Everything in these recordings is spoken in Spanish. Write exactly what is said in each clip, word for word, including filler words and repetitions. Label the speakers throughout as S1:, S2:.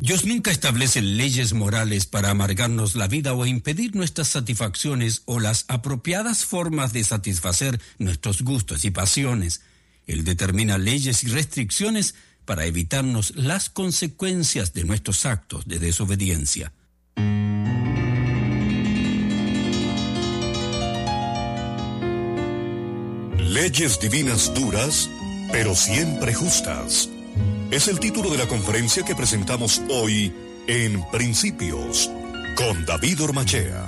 S1: Dios nunca establece leyes morales para amargarnos la vida o impedir nuestras satisfacciones o las apropiadas formas de satisfacer nuestros gustos y pasiones. Él determina leyes y restricciones para evitarnos las consecuencias de nuestros actos de desobediencia.
S2: Leyes divinas duras, pero siempre justas. Es el título de la conferencia que presentamos hoy en Principios, con David Ormachea.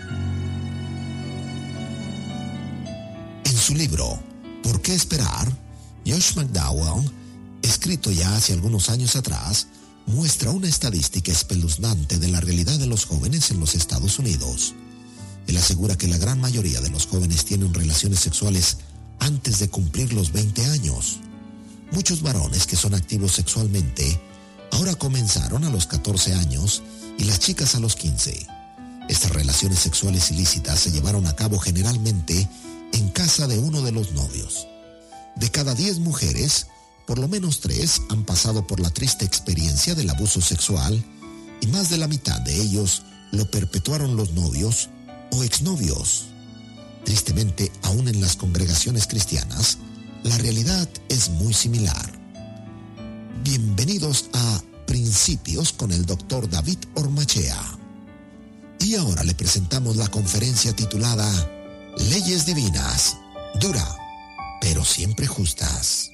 S3: En su libro, ¿Por qué esperar?, Josh McDowell, escrito ya hace algunos años atrás, muestra una estadística espeluznante de la realidad de los jóvenes en los Estados Unidos. Él asegura que la gran mayoría de los jóvenes tienen relaciones sexuales antes de cumplir los veinte años. Muchos varones que son activos sexualmente ahora comenzaron a los catorce años y las chicas a los quince. Estas relaciones sexuales ilícitas se llevaron a cabo generalmente en casa de uno de los novios. De cada diez mujeres, por lo menos tres han pasado por la triste experiencia del abuso sexual y más de la mitad de ellos lo perpetuaron los novios o exnovios. Tristemente, aún en las congregaciones cristianas, la realidad es muy similar. Bienvenidos a Principios con el doctor David Ormachea. Y ahora le presentamos la conferencia titulada Leyes Divinas, dura, pero siempre justas.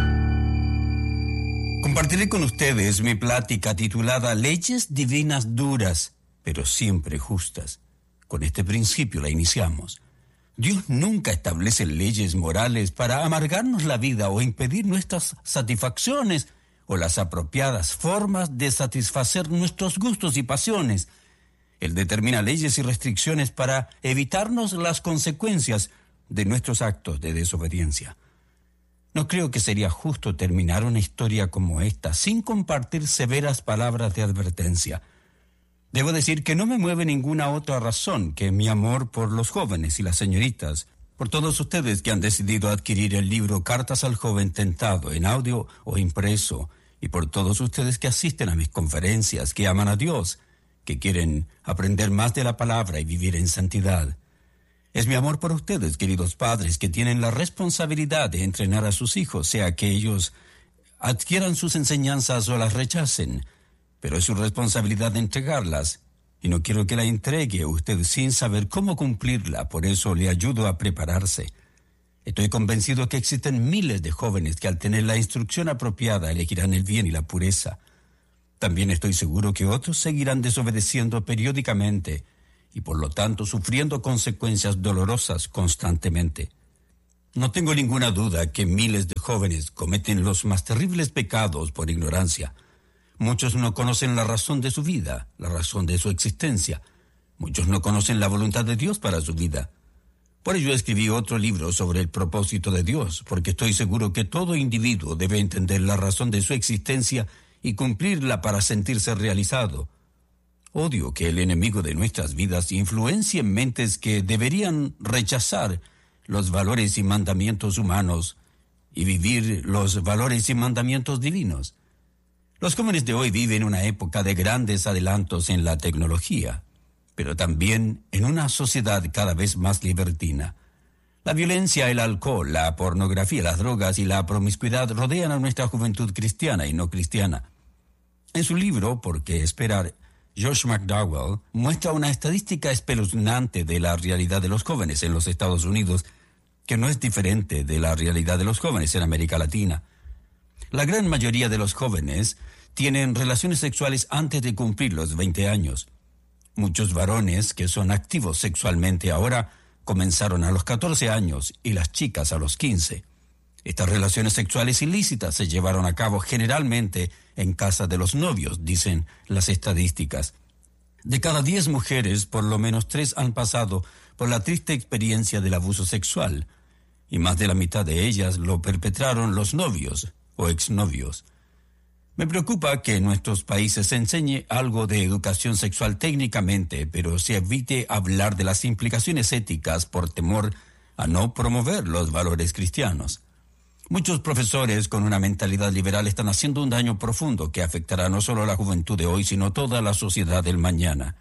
S1: Compartiré con ustedes mi plática titulada Leyes Divinas duras, pero siempre justas. Con este principio la iniciamos. Dios nunca establece leyes morales para amargarnos la vida o impedir nuestras satisfacciones o las apropiadas formas de satisfacer nuestros gustos y pasiones. Él determina leyes y restricciones para evitarnos las consecuencias de nuestros actos de desobediencia. No creo que sería justo terminar una historia como esta sin compartir severas palabras de advertencia. Debo decir que no me mueve ninguna otra razón que mi amor por los jóvenes y las señoritas, por todos ustedes que han decidido adquirir el libro Cartas al Joven Tentado en audio o impreso, y por todos ustedes que asisten a mis conferencias, que aman a Dios, que quieren aprender más de la palabra y vivir en santidad. Es mi amor por ustedes, queridos padres, que tienen la responsabilidad de entrenar a sus hijos, sea que ellos adquieran sus enseñanzas o las rechacen, pero es su responsabilidad de entregarlas, y no quiero que la entregue usted sin saber cómo cumplirla, por eso le ayudo a prepararse. Estoy convencido que existen miles de jóvenes que al tener la instrucción apropiada elegirán el bien y la pureza. También estoy seguro que otros seguirán desobedeciendo periódicamente y por lo tanto sufriendo consecuencias dolorosas constantemente. No tengo ninguna duda que miles de jóvenes cometen los más terribles pecados por ignorancia. Muchos no conocen la razón de su vida, la razón de su existencia. Muchos no conocen la voluntad de Dios para su vida. Por ello escribí otro libro sobre el propósito de Dios, porque estoy seguro que todo individuo debe entender la razón de su existencia y cumplirla para sentirse realizado. Odio que el enemigo de nuestras vidas influencie en mentes que deberían rechazar los valores y mandamientos humanos y vivir los valores y mandamientos divinos. Los jóvenes de hoy viven una época de grandes adelantos en la tecnología, pero también en una sociedad cada vez más libertina. La violencia, el alcohol, la pornografía, las drogas y la promiscuidad rodean a nuestra juventud cristiana y no cristiana. En su libro, ¿Por qué esperar?, Josh McDowell muestra una estadística espeluznante de la realidad de los jóvenes en los Estados Unidos, que no es diferente de la realidad de los jóvenes en América Latina. La gran mayoría de los jóvenes tienen relaciones sexuales antes de cumplir los veinte años. Muchos varones que son activos sexualmente ahora comenzaron a los catorce años y las chicas a los quince. Estas relaciones sexuales ilícitas se llevaron a cabo generalmente en casa de los novios, dicen las estadísticas. De cada diez mujeres, por lo menos tres han pasado por la triste experiencia del abuso sexual, y más de la mitad de ellas lo perpetraron los novios o exnovios. Me preocupa que en nuestros países se enseñe algo de educación sexual técnicamente, pero se evite hablar de las implicaciones éticas por temor a no promover los valores cristianos. Muchos profesores con una mentalidad liberal están haciendo un daño profundo que afectará no solo a la juventud de hoy, sino toda la sociedad del mañana.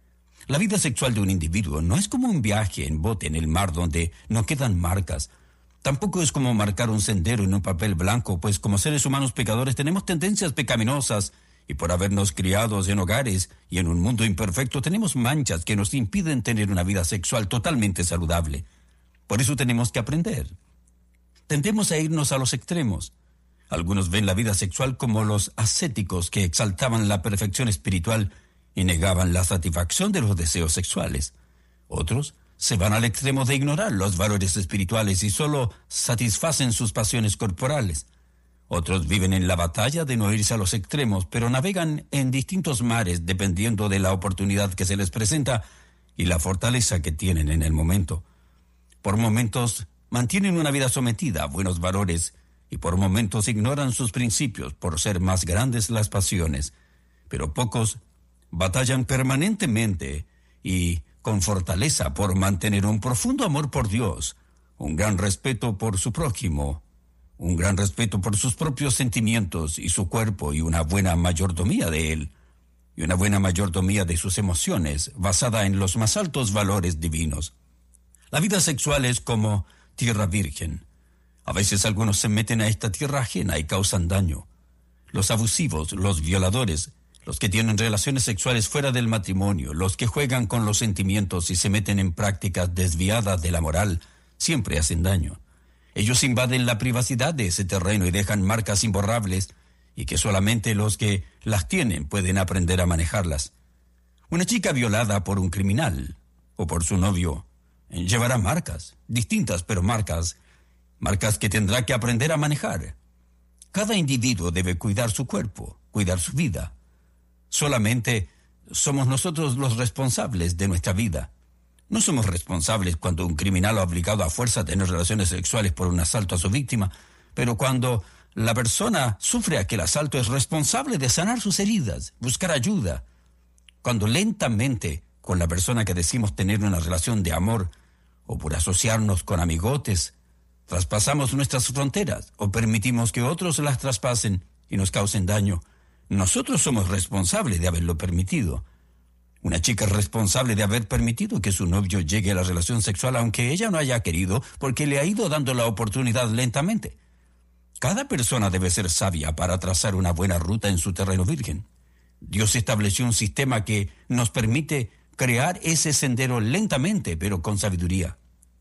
S1: La vida sexual de un individuo no es como un viaje en bote en el mar donde no quedan marcas. Tampoco es como marcar un sendero en un papel blanco, pues como seres humanos pecadores tenemos tendencias pecaminosas y por habernos criados en hogares y en un mundo imperfecto tenemos manchas que nos impiden tener una vida sexual totalmente saludable. Por eso tenemos que aprender. Tendemos a irnos a los extremos. Algunos ven la vida sexual como los ascéticos que exaltaban la perfección espiritual y negaban la satisfacción de los deseos sexuales. Otros se van al extremo de ignorar los valores espirituales y solo satisfacen sus pasiones corporales. Otros viven en la batalla de no irse a los extremos, pero navegan en distintos mares dependiendo de la oportunidad que se les presenta y la fortaleza que tienen en el momento. Por momentos mantienen una vida sometida a buenos valores y por momentos ignoran sus principios por ser más grandes las pasiones, pero pocos batallan permanentemente y con fortaleza por mantener un profundo amor por Dios, un gran respeto por su prójimo, un gran respeto por sus propios sentimientos y su cuerpo y una buena mayordomía de él, y una buena mayordomía de sus emociones basada en los más altos valores divinos. La vida sexual es como tierra virgen. A veces algunos se meten a esta tierra ajena y causan daño. Los abusivos, los violadores, los que tienen relaciones sexuales fuera del matrimonio, los que juegan con los sentimientos y se meten en prácticas desviadas de la moral, siempre hacen daño. Ellos invaden la privacidad de ese terreno y dejan marcas imborrables y que solamente los que las tienen pueden aprender a manejarlas. Una chica violada por un criminal o por su novio llevará marcas, distintas pero marcas, marcas que tendrá que aprender a manejar. Cada individuo debe cuidar su cuerpo, cuidar su vida. Solamente somos nosotros los responsables de nuestra vida. No somos responsables cuando un criminal ha obligado a fuerza a tener relaciones sexuales por un asalto a su víctima, pero cuando la persona sufre aquel asalto es responsable de sanar sus heridas, buscar ayuda. Cuando lentamente con la persona que decimos tener una relación de amor o por asociarnos con amigotes, traspasamos nuestras fronteras o permitimos que otros las traspasen y nos causen daño, nosotros somos responsables de haberlo permitido. Una chica es responsable de haber permitido que su novio llegue a la relación sexual aunque ella no haya querido porque le ha ido dando la oportunidad lentamente. Cada persona debe ser sabia para trazar una buena ruta en su terreno virgen. Dios estableció un sistema que nos permite crear ese sendero lentamente, pero con sabiduría.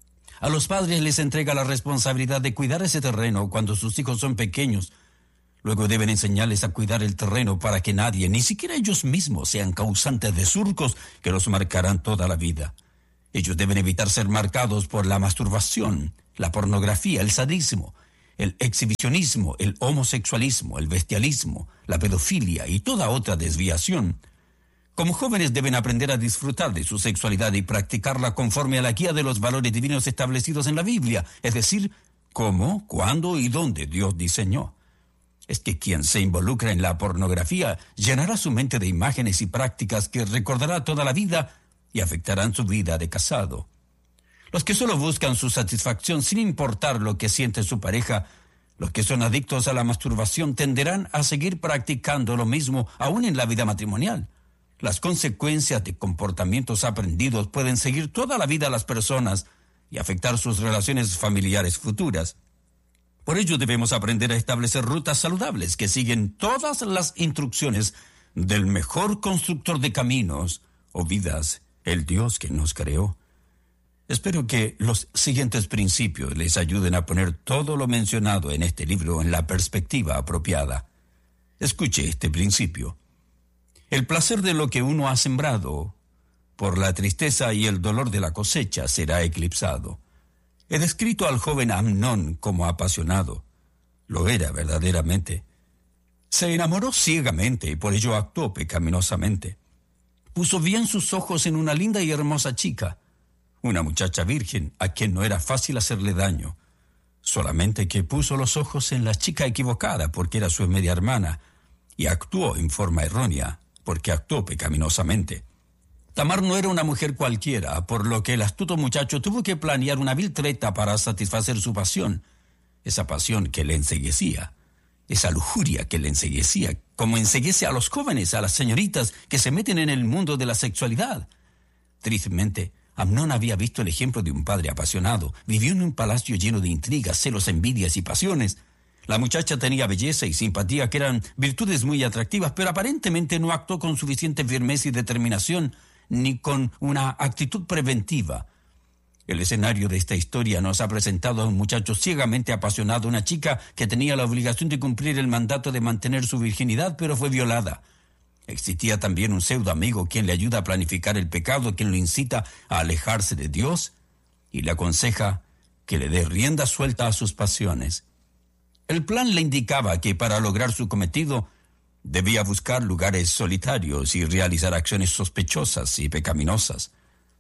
S1: A los padres les entrega la responsabilidad de cuidar ese terreno cuando sus hijos son pequeños. Luego deben enseñarles a cuidar el terreno para que nadie, ni siquiera ellos mismos, sean causantes de surcos que los marcarán toda la vida. Ellos deben evitar ser marcados por la masturbación, la pornografía, el sadismo, el exhibicionismo, el homosexualismo, el bestialismo, la pedofilia y toda otra desviación. Como jóvenes deben aprender a disfrutar de su sexualidad y practicarla conforme a la guía de los valores divinos establecidos en la Biblia, es decir, cómo, cuándo y dónde Dios diseñó. Es que quien se involucra en la pornografía llenará su mente de imágenes y prácticas que recordará toda la vida y afectarán su vida de casado. Los que solo buscan su satisfacción sin importar lo que siente su pareja, los que son adictos a la masturbación tenderán a seguir practicando lo mismo aún en la vida matrimonial. Las consecuencias de comportamientos aprendidos pueden seguir toda la vida a las personas y afectar sus relaciones familiares futuras. Por ello debemos aprender a establecer rutas saludables que siguen todas las instrucciones del mejor constructor de caminos o vidas, el Dios que nos creó. Espero que los siguientes principios les ayuden a poner todo lo mencionado en este libro en la perspectiva apropiada. Escuche este principio. El placer de lo que uno ha sembrado, por la tristeza y el dolor de la cosecha, será eclipsado. He descrito al joven Amnón como apasionado. Lo era verdaderamente. Se enamoró ciegamente y por ello actuó pecaminosamente. Puso bien sus ojos en una linda y hermosa chica, una muchacha virgen a quien no era fácil hacerle daño, solamente que puso los ojos en la chica equivocada porque era su media hermana y actuó en forma errónea porque actuó pecaminosamente. Tamar no era una mujer cualquiera, por lo que el astuto muchacho tuvo que planear una vil treta para satisfacer su pasión. esa pasión que le enceguecía, esa lujuria que le enceguecía, como enceguece a los jóvenes, a las señoritas que se meten en el mundo de la sexualidad. Tristemente, Amnón había visto el ejemplo de un padre apasionado. Vivió en un palacio lleno de intrigas, celos, envidias y pasiones. La muchacha tenía belleza y simpatía, que eran virtudes muy atractivas, pero aparentemente no actuó con suficiente firmeza y determinación, ni con una actitud preventiva. El escenario de esta historia nos ha presentado a un muchacho ciegamente apasionado, una chica que tenía la obligación de cumplir el mandato de mantener su virginidad, pero fue violada. Existía también un pseudo amigo quien le ayuda a planificar el pecado, quien lo incita a alejarse de Dios y le aconseja que le dé rienda suelta a sus pasiones. El plan le indicaba que para lograr su cometido debía buscar lugares solitarios y realizar acciones sospechosas y pecaminosas.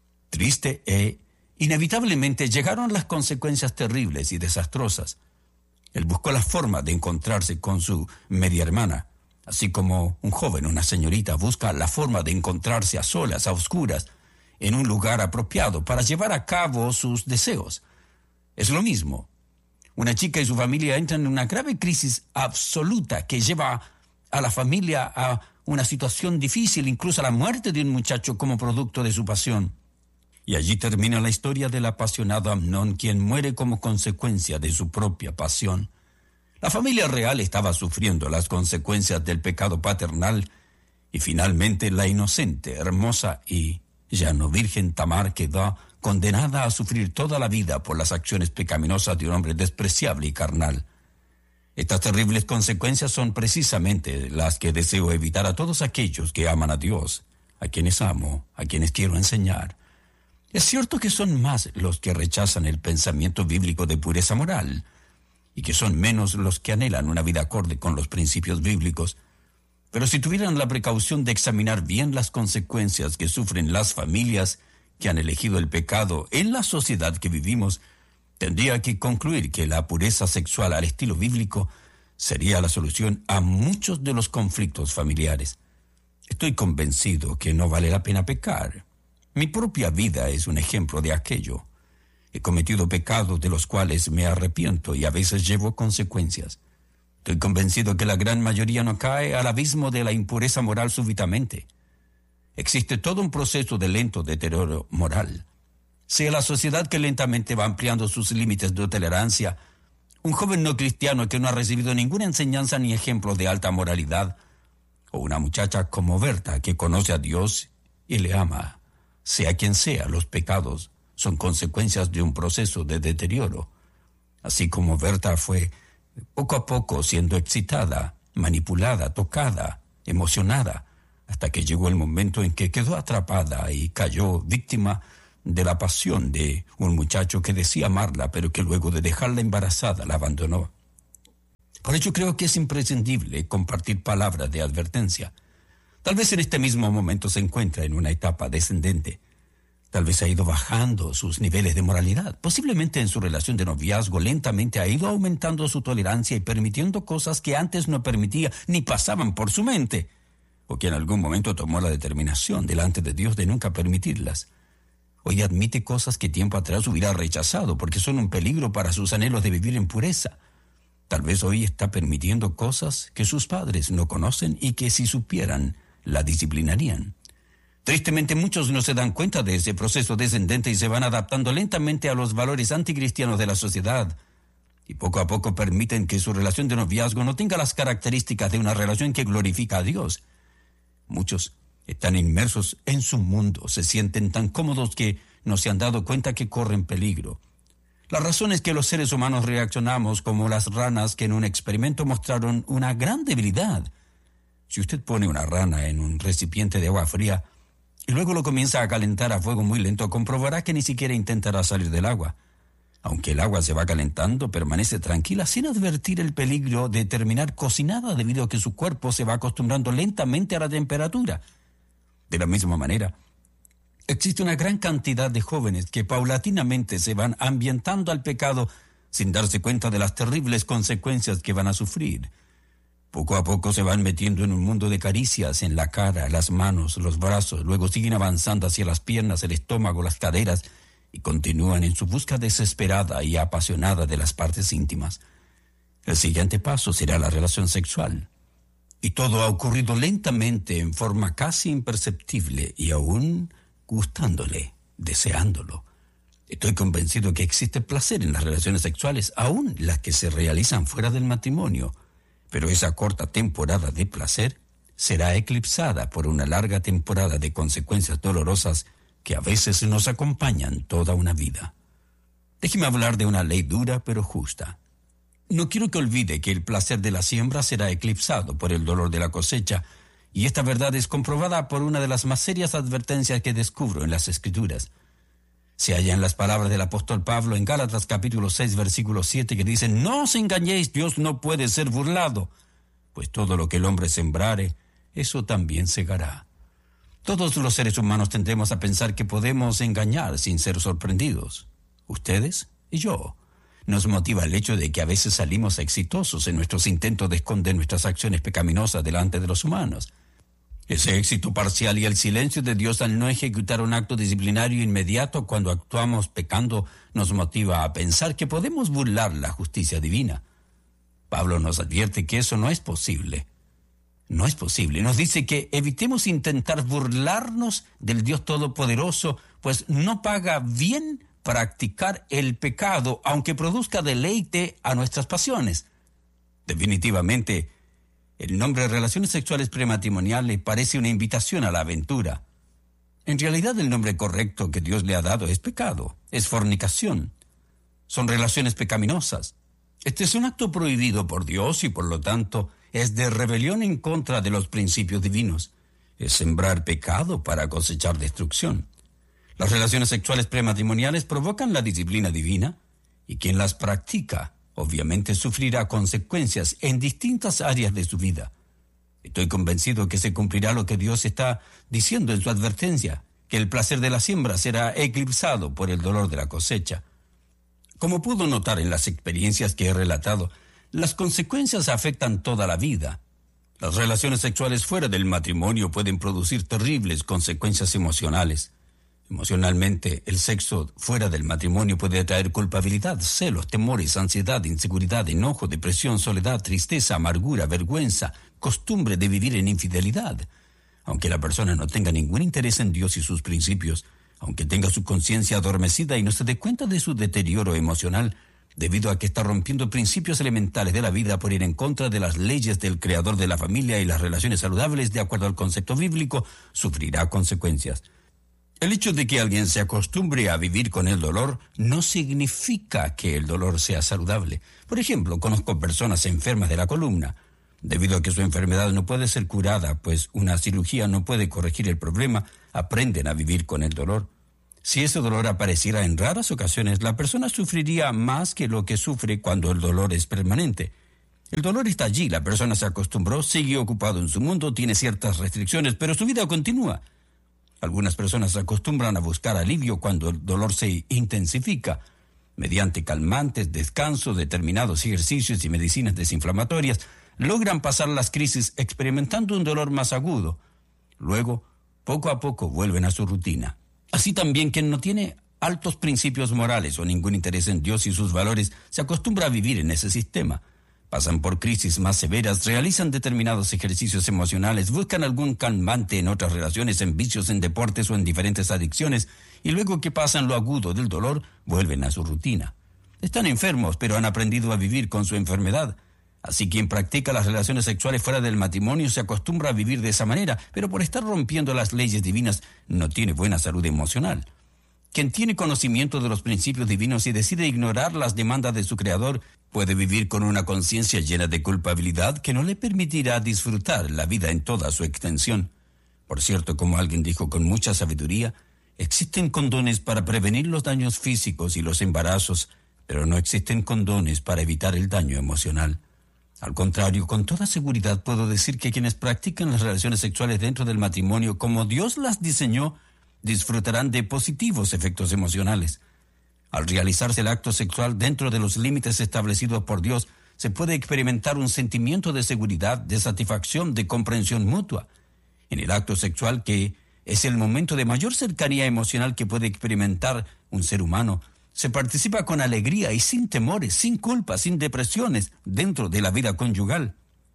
S1: Triste e inevitablemente llegaron las consecuencias terribles y desastrosas. Él buscó la forma de encontrarse con su media hermana, así como un joven, una señorita, busca la forma de encontrarse a solas, a oscuras, en un lugar apropiado para llevar a cabo sus deseos. Es lo mismo. Una chica y su familia entran en una grave crisis absoluta que lleva a la familia a una situación difícil, incluso a la muerte de un muchacho como producto de su pasión. Y allí termina la historia del apasionado Amnón, quien muere como consecuencia de su propia pasión. La familia real estaba sufriendo las consecuencias del pecado paternal y finalmente la inocente, hermosa y ya no virgen Tamar quedó condenada a sufrir toda la vida por las acciones pecaminosas de un hombre despreciable y carnal. Estas terribles consecuencias son precisamente las que deseo evitar a todos aquellos que aman a Dios, a quienes amo, a quienes quiero enseñar. Es cierto que son más los que rechazan el pensamiento bíblico de pureza moral, y que son menos los que anhelan una vida acorde con los principios bíblicos, pero si tuvieran la precaución de examinar bien las consecuencias que sufren las familias que han elegido el pecado en la sociedad que vivimos, tendría que concluir que la pureza sexual al estilo bíblico sería la solución a muchos de los conflictos familiares. Estoy convencido que no vale la pena pecar. Mi propia vida es un ejemplo de aquello. He cometido pecados de los cuales me arrepiento y a veces llevo consecuencias. Estoy convencido que la gran mayoría no cae al abismo de la impureza moral súbitamente. Existe todo un proceso de lento deterioro moral. Sea la sociedad que lentamente va ampliando sus límites de tolerancia, un joven no cristiano que no ha recibido ninguna enseñanza ni ejemplo de alta moralidad, o una muchacha como Berta que conoce a Dios y le ama. Sea quien sea, los pecados son consecuencias de un proceso de deterioro. Así como Berta fue poco a poco siendo excitada, manipulada, tocada, emocionada, hasta que llegó el momento en que quedó atrapada y cayó víctima de la pasión de un muchacho que decía amarla, pero que luego de dejarla embarazada la abandonó. Por ello creo que es imprescindible compartir palabras de advertencia. Tal vez en este mismo momento se encuentra en una etapa descendente. Tal vez ha ido bajando sus niveles de moralidad. Posiblemente en su relación de noviazgo lentamente ha ido aumentando su tolerancia y permitiendo cosas que antes no permitía ni pasaban por su mente, o que en algún momento tomó la determinación delante de Dios de nunca permitirlas. Hoy admite cosas que tiempo atrás hubiera rechazado porque son un peligro para sus anhelos de vivir en pureza. Tal vez hoy está permitiendo cosas que sus padres no conocen y que si supieran, la disciplinarían. Tristemente muchos no se dan cuenta de ese proceso descendente y se van adaptando lentamente a los valores anticristianos de la sociedad. Y poco a poco permiten que su relación de noviazgo no tenga las características de una relación que glorifica a Dios. Muchos están inmersos en su mundo, se sienten tan cómodos que no se han dado cuenta que corren peligro. La razón es que los seres humanos reaccionamos como las ranas que en un experimento mostraron una gran debilidad. Si usted pone una rana en un recipiente de agua fría y luego lo comienza a calentar a fuego muy lento, comprobará que ni siquiera intentará salir del agua. Aunque el agua se va calentando, permanece tranquila sin advertir el peligro de terminar cocinada debido a que su cuerpo se va acostumbrando lentamente a la temperatura. De la misma manera, existe una gran cantidad de jóvenes que paulatinamente se van ambientando al pecado sin darse cuenta de las terribles consecuencias que van a sufrir. Poco a poco se van metiendo en un mundo de caricias en la cara, las manos, los brazos, luego siguen avanzando hacia las piernas, el estómago, las caderas y continúan en su busca desesperada y apasionada de las partes íntimas. El siguiente paso será la relación sexual. Y todo ha ocurrido lentamente, en forma casi imperceptible, y aún gustándole, deseándolo. Estoy convencido que existe placer en las relaciones sexuales, aún las que se realizan fuera del matrimonio. Pero esa corta temporada de placer será eclipsada por una larga temporada de consecuencias dolorosas que a veces nos acompañan toda una vida. Déjeme hablar de una ley dura pero justa. No quiero que olvide que el placer de la siembra será eclipsado por el dolor de la cosecha, y esta verdad es comprobada por una de las más serias advertencias que descubro en las Escrituras. Se halla en las palabras del apóstol Pablo en Gálatas capítulo seis, versículo siete, que dice: «No os engañéis, Dios no puede ser burlado, pues todo lo que el hombre sembrare, eso también segará». Todos los seres humanos tendemos a pensar que podemos engañar sin ser sorprendidos. Ustedes y yo. Nos motiva el hecho de que a veces salimos exitosos en nuestros intentos de esconder nuestras acciones pecaminosas delante de los humanos. Ese éxito parcial y el silencio de Dios al no ejecutar un acto disciplinario inmediato cuando actuamos pecando nos motiva a pensar que podemos burlar la justicia divina. Pablo nos advierte que eso no es posible. No es posible. Nos dice que evitemos intentar burlarnos del Dios Todopoderoso, pues no paga bien practicar el pecado, aunque produzca deleite a nuestras pasiones. Definitivamente, el nombre de relaciones sexuales prematrimoniales parece una invitación a la aventura. En realidad, el nombre correcto que Dios le ha dado es pecado, es fornicación. Son relaciones pecaminosas. Este es un acto prohibido por Dios y, por lo tanto, es de rebelión en contra de los principios divinos. Es sembrar pecado para cosechar destrucción. Las relaciones sexuales prematrimoniales provocan la disciplina divina, y quien las practica obviamente sufrirá consecuencias en distintas áreas de su vida. Estoy convencido que se cumplirá lo que Dios está diciendo en su advertencia, que el placer de la siembra será eclipsado por el dolor de la cosecha. Como pudo notar en las experiencias que he relatado, las consecuencias afectan toda la vida. Las relaciones sexuales fuera del matrimonio pueden producir terribles consecuencias emocionales. Emocionalmente, el sexo fuera del matrimonio puede traer culpabilidad, celos, temores, ansiedad, inseguridad, enojo, depresión, soledad, tristeza, amargura, vergüenza, costumbre de vivir en infidelidad. Aunque la persona no tenga ningún interés en Dios y sus principios, aunque tenga su conciencia adormecida y no se dé cuenta de su deterioro emocional, debido a que está rompiendo principios elementales de la vida por ir en contra de las leyes del Creador de la familia y las relaciones saludables de acuerdo al concepto bíblico, sufrirá consecuencias. El hecho de que alguien se acostumbre a vivir con el dolor no significa que el dolor sea saludable. Por ejemplo, conozco personas enfermas de la columna. Debido a que su enfermedad no puede ser curada, pues una cirugía no puede corregir el problema, aprenden a vivir con el dolor. Si ese dolor apareciera en raras ocasiones, la persona sufriría más que lo que sufre cuando el dolor es permanente. El dolor está allí, la persona se acostumbró, sigue ocupado en su mundo, tiene ciertas restricciones, pero su vida continúa. Algunas personas se acostumbran a buscar alivio cuando el dolor se intensifica, mediante calmantes, descanso, determinados ejercicios y medicinas desinflamatorias, logran pasar las crisis experimentando un dolor más agudo. Luego, poco a poco, vuelven a su rutina. Así también quien no tiene altos principios morales o ningún interés en Dios y sus valores se acostumbra a vivir en ese sistema. Pasan por crisis más severas, realizan determinados ejercicios emocionales, buscan algún calmante en otras relaciones, en vicios, en deportes o en diferentes adicciones, y luego que pasan lo agudo del dolor, vuelven a su rutina. Están enfermos, pero han aprendido a vivir con su enfermedad. Así quien practica las relaciones sexuales fuera del matrimonio se acostumbra a vivir de esa manera, pero por estar rompiendo las leyes divinas no tiene buena salud emocional. Quien tiene conocimiento de los principios divinos y decide ignorar las demandas de su Creador puede vivir con una conciencia llena de culpabilidad que no le permitirá disfrutar la vida en toda su extensión. Por cierto, como alguien dijo con mucha sabiduría, existen condones para prevenir los daños físicos y los embarazos, pero no existen condones para evitar el daño emocional. Al contrario, con toda seguridad puedo decir que quienes practican las relaciones sexuales dentro del matrimonio como Dios las diseñó, disfrutarán de positivos efectos emocionales. Al realizarse el acto sexual dentro de los límites establecidos por Dios, se puede experimentar un sentimiento de seguridad, de satisfacción, de comprensión mutua. En el acto sexual, que es el momento de mayor cercanía emocional que puede experimentar un ser humano, se participa con alegría y sin temores, sin culpas, sin depresiones dentro de la vida conyugal.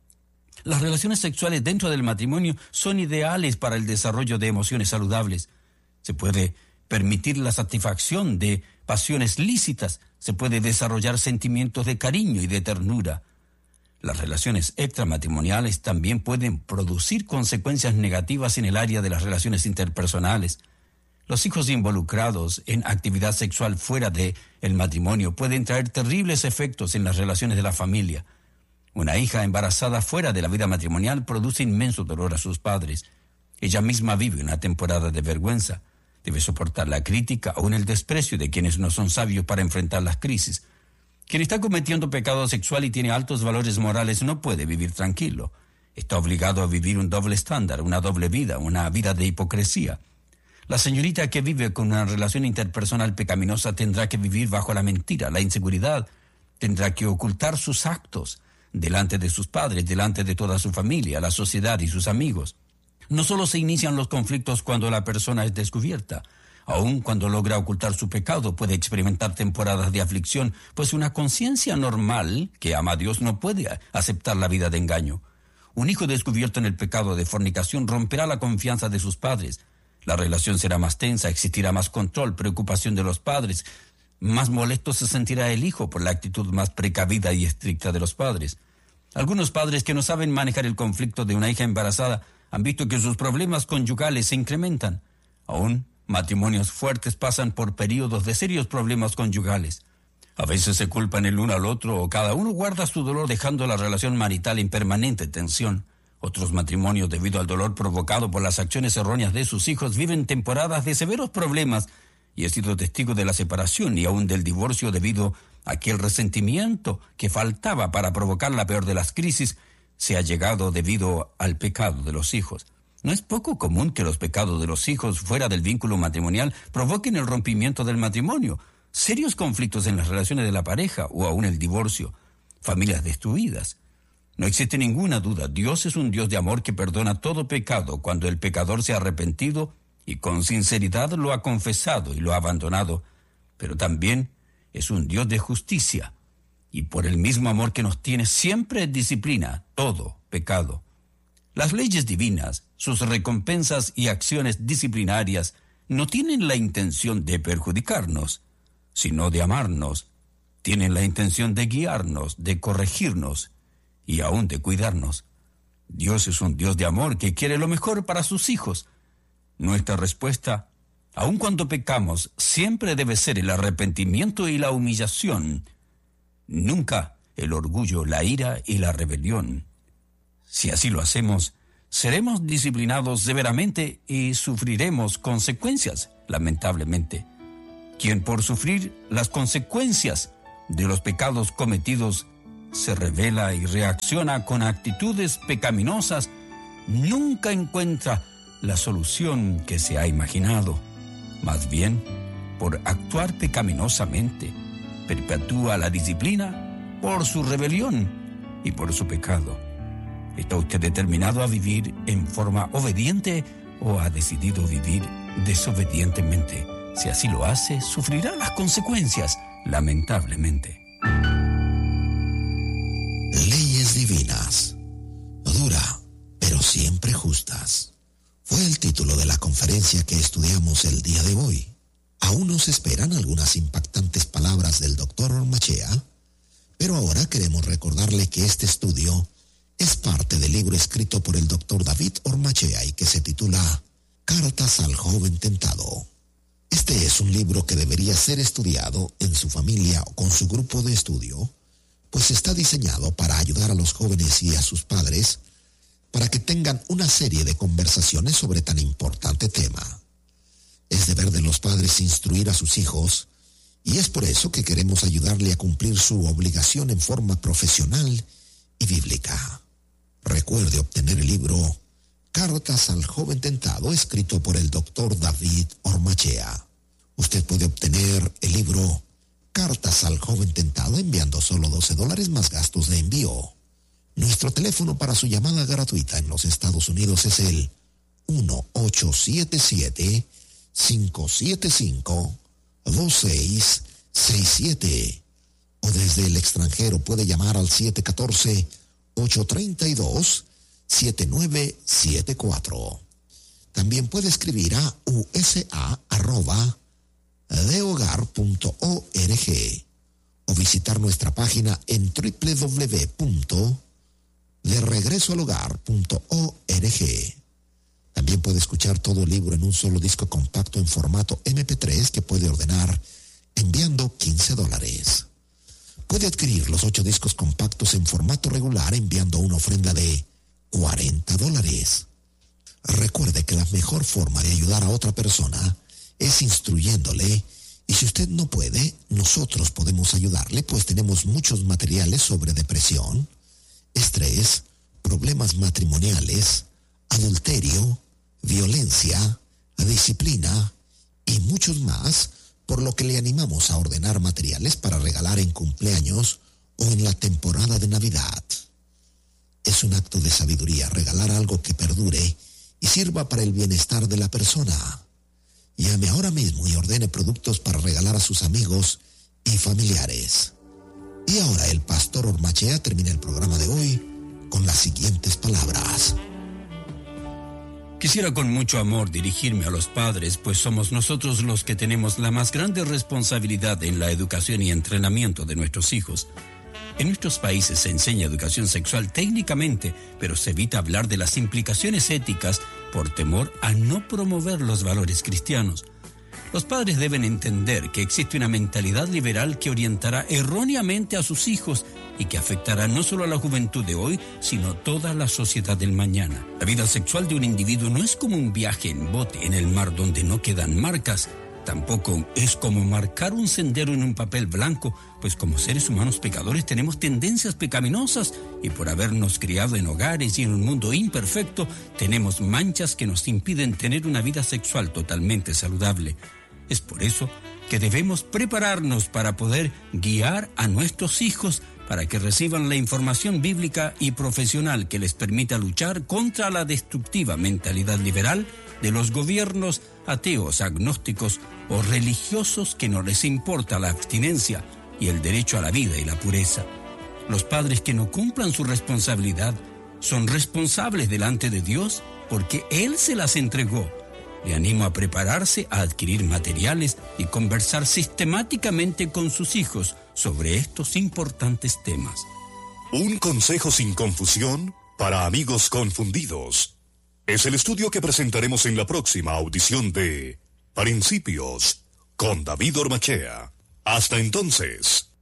S1: Las relaciones sexuales dentro del matrimonio son ideales para el desarrollo de emociones saludables. Se puede permitir la satisfacción de pasiones lícitas, se puede desarrollar sentimientos de cariño y de ternura. Las relaciones extramatrimoniales también pueden producir consecuencias negativas en el área de las relaciones interpersonales. Los hijos involucrados en actividad sexual fuera del matrimonio pueden traer terribles efectos en las relaciones de la familia. Una hija embarazada fuera de la vida matrimonial produce inmenso dolor a sus padres. Ella misma vive una temporada de vergüenza. Debe soportar la crítica o el desprecio de quienes no son sabios para enfrentar las crisis. Quien está cometiendo pecado sexual y tiene altos valores morales no puede vivir tranquilo. Está obligado a vivir un doble estándar, una doble vida, una vida de hipocresía. La señorita que vive con una relación interpersonal pecaminosa tendrá que vivir bajo la mentira, la inseguridad. Tendrá que ocultar sus actos delante de sus padres, delante de toda su familia, la sociedad y sus amigos. No solo se inician los conflictos cuando la persona es descubierta. Aun cuando logra ocultar su pecado, puede experimentar temporadas de aflicción, pues una conciencia normal que ama a Dios no puede aceptar la vida de engaño. Un hijo descubierto en el pecado de fornicación romperá la confianza de sus padres. La relación será más tensa, existirá más control, preocupación de los padres. Más molesto se sentirá el hijo por la actitud más precavida y estricta de los padres. Algunos padres que no saben manejar el conflicto de una hija embarazada han visto que sus problemas conyugales se incrementan. Aún matrimonios fuertes pasan por periodos de serios problemas conyugales. A veces se culpan el uno al otro o cada uno guarda su dolor dejando la relación marital en permanente tensión. Otros matrimonios, debido al dolor provocado por las acciones erróneas de sus hijos, viven temporadas de severos problemas y he sido testigo de la separación y aún del divorcio debido a que el resentimiento que faltaba para provocar la peor de las crisis se ha llegado debido al pecado de los hijos. No es poco común que los pecados de los hijos fuera del vínculo matrimonial provoquen el rompimiento del matrimonio, serios conflictos en las relaciones de la pareja o aún el divorcio, familias destruidas. No existe ninguna duda, Dios es un Dios de amor que perdona todo pecado cuando el pecador se ha arrepentido y con sinceridad lo ha confesado y lo ha abandonado, pero también es un Dios de justicia y por el mismo amor que nos tiene siempre disciplina todo pecado. Las leyes divinas, sus recompensas y acciones disciplinarias no tienen la intención de perjudicarnos, sino de amarnos. Tienen la intención de guiarnos, de corregirnos y aún de cuidarnos. Dios es un Dios de amor que quiere lo mejor para sus hijos. Nuestra respuesta, aun cuando pecamos, siempre debe ser el arrepentimiento y la humillación, nunca el orgullo, la ira y la rebelión. Si así lo hacemos, seremos disciplinados severamente y sufriremos consecuencias, lamentablemente. Quien por sufrir las consecuencias de los pecados cometidos se revela y reacciona con actitudes pecaminosas, nunca encuentra la solución que se ha imaginado. Más bien, por actuar pecaminosamente, perpetúa la disciplina por su rebelión y por su pecado. ¿Está usted determinado a vivir en forma obediente o ha decidido vivir desobedientemente? Si así lo hace, sufrirá las consecuencias, lamentablemente.
S3: Leyes divinas, dura, pero siempre justas. Fue el título de la conferencia que estudiamos el día de hoy. Aún nos esperan algunas impactantes palabras del doctor Ormachea, pero ahora queremos recordarle que este estudio es parte del libro escrito por el doctor David Ormachea y que se titula Cartas al Joven Tentado. Este es un libro que debería ser estudiado en su familia o con su grupo de estudio, pues está diseñado para ayudar a los jóvenes y a sus padres para que tengan una serie de conversaciones sobre tan importante tema. Es deber de los padres instruir a sus hijos y es por eso que queremos ayudarle a cumplir su obligación en forma profesional y bíblica. Recuerde obtener el libro Cartas al Joven Tentado, escrito por el doctor David Ormachea. Usted puede obtener el libro Cartas al Joven Tentado enviando solo doce dólares más gastos de envío. Nuestro teléfono para su llamada gratuita en los Estados Unidos es el uno ocho siete siete, cinco siete cinco, dos seis seis siete. O desde el extranjero puede llamar al siete uno cuatro, ocho tres dos, siete nueve siete cuatro. También puede escribir a u s a arroba de hogar punto org o visitar nuestra página en doble u doble u doble u punto de regreso al hogar punto org. También puede escuchar todo el libro en un solo disco compacto en formato eme pe tres que puede ordenar enviando quince dólares. Puede adquirir los ocho discos compactos en formato regular enviando una ofrenda de cuarenta dólares. Recuerde que la mejor forma de ayudar a otra persona es instruyéndole, y si usted no puede, nosotros podemos ayudarle, pues tenemos muchos materiales sobre depresión, estrés, problemas matrimoniales, adulterio, violencia, disciplina y muchos más, por lo que le animamos a ordenar materiales para regalar en cumpleaños o en la temporada de Navidad. Es un acto de sabiduría regalar algo que perdure y sirva para el bienestar de la persona. Llame ahora mismo y ordene productos para regalar a sus amigos y familiares. Y ahora el pastor Ormachea termina el programa de hoy con las siguientes palabras.
S1: Quisiera con mucho amor dirigirme a los padres, pues somos nosotros los que tenemos la más grande responsabilidad en la educación y entrenamiento de nuestros hijos. En nuestros países se enseña educación sexual técnicamente, pero se evita hablar de las implicaciones éticas por temor a no promover los valores cristianos. Los padres deben entender que existe una mentalidad liberal que orientará erróneamente a sus hijos y que afectará no solo a la juventud de hoy, sino toda la sociedad del mañana. La vida sexual de un individuo no es como un viaje en bote en el mar donde no quedan marcas. Tampoco es como marcar un sendero en un papel blanco, pues como seres humanos pecadores tenemos tendencias pecaminosas y por habernos criado en hogares y en un mundo imperfecto, tenemos manchas que nos impiden tener una vida sexual totalmente saludable. Es por eso que debemos prepararnos para poder guiar a nuestros hijos para que reciban la información bíblica y profesional que les permita luchar contra la destructiva mentalidad liberal de los gobiernos ateos, agnósticos o religiosos que no les importa la abstinencia y el derecho a la vida y la pureza. Los padres que no cumplan su responsabilidad son responsables delante de Dios porque Él se las entregó. Le animo a prepararse a adquirir materiales y conversar sistemáticamente con sus hijos sobre estos importantes temas.
S2: Un consejo sin confusión para amigos confundidos. Es el estudio que presentaremos en la próxima audición de Principios con David Ormachea. Hasta entonces.